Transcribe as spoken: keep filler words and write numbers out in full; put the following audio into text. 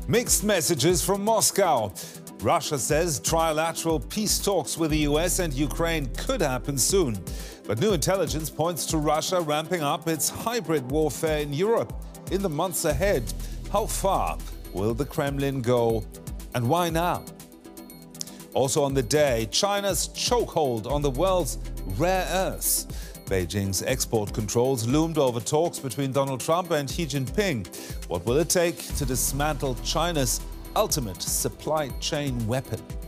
Mixed messages from Moscow. Russia says trilateral peace talks with the U S and Ukraine could happen soon. But new intelligence points to Russia ramping up its hybrid warfare in Europe in the months ahead. How far will the Kremlin go, and why now? Also on the day, China's chokehold on the world's rare earths. Beijing's export controls loomed over talks between Donald Trump and Xi Jinping. What will it take to dismantle China's ultimate supply chain weapon?